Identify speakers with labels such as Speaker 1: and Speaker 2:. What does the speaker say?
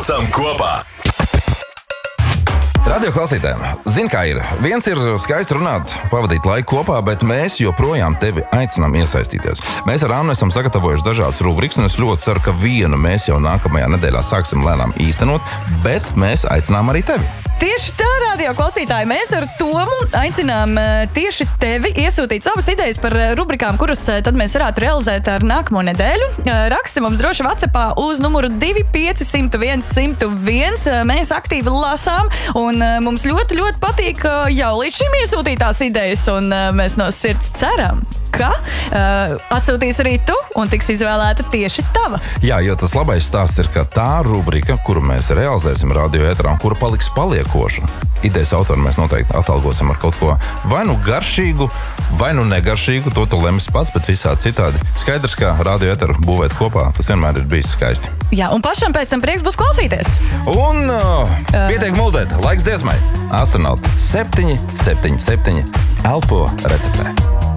Speaker 1: Braucam kopā!
Speaker 2: Radio klausītājiem, zini kā ir. Viens ir skaisti runāt, pavadīt laiku kopā, bet mēs joprojām tevi aicinām iesaistīties. Mēs ar Annu esam sagatavojuši dažādas rubrikas, un es ļoti ceru, ka vienu mēs jau nākamajā nedēļā sāksim lēnām īstenot, bet mēs aicinām arī tevi.
Speaker 3: Tieši tā, radio klausītāji, mēs ar Tomu aicinām tieši tevi iesūtīt savas idejas par rubrikām, kuras tad mēs varētu realizēt ar nākamo nedēļu. Raksti mums droši WhatsAppā uz numuru 251 101. Mēs aktīvi lasām, un mums ļoti, ļoti patīk jau līdz šim iesūtītās idejas, un mēs no sirds ceram, ka atsūtīs arī tu, un tiks izvēlēta tieši tava.
Speaker 2: Jā, jo tas labais stāsts ir, ka tā rubrika, kuru mēs realizēsim radio ēterā, un kura paliekoša. Idejas autoru mēs noteikti atalgosim ar kaut ko vai nu garšīgu, vai nu negaršīgu, to tu lemis pats, bet visādi citādi. Skaidrs, ka radio ēteru būvēt kopā, tas vienmēr ir bijis skaisti.
Speaker 3: Jā, un pašam pēc tam prieks būs klausīties.
Speaker 2: Un pietiek muldēt, laiks dziesmai. Astronauti 777 elpo receptē.